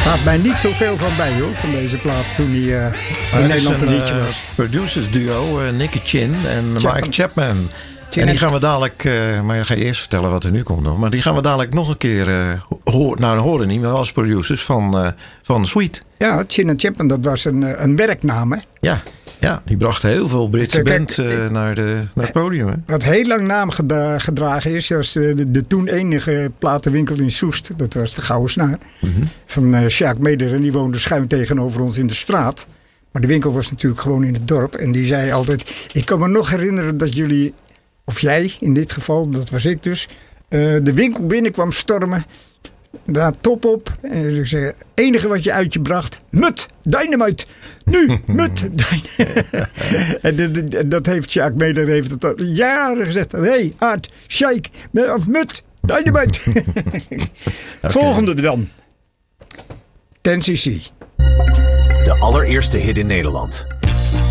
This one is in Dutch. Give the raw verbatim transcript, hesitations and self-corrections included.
Gaat mij niet zoveel van bij hoor, van deze plaat toen hij uh, in Nederland een liedje was. Producers duo, uh, Nicky Chin en Chapman. Mike Chapman. Chin en die gaan we dadelijk, uh, maar ik ga je eerst vertellen wat er nu komt nog. Maar die gaan we dadelijk nog een keer uh, horen, nou horen niet, maar als producers van, uh, van Sweet. Ja, Chin en Chapman, dat was een, een werknaam hè? Ja. Ja, die brachten heel veel Britse band uh, naar, de, naar het podium. Hè? Wat heel lang naam gedra- gedragen is, was de, de, de toen enige platenwinkel in Soest. Dat was de Gouden Snaar. Mm-hmm. Van uh, Sjaak Meder. En die woonde schuin tegenover ons in de straat. Maar de winkel was natuurlijk gewoon in het dorp. En die zei altijd, ik kan me nog herinneren dat jullie, of jij in dit geval, dat was ik dus, uh, de winkel binnenkwam stormen. Daar top op. En ik zeg, het enige wat je uit je bracht, Mut, dynamite. Nu, Mut, dynamite. En dat, dat heeft Sjaak Meder heeft het al jaren gezegd. Hé, hey, Aart, Shake, of Mut, dynamite. Okay. Volgende dan. ten C C. De allereerste hit in Nederland.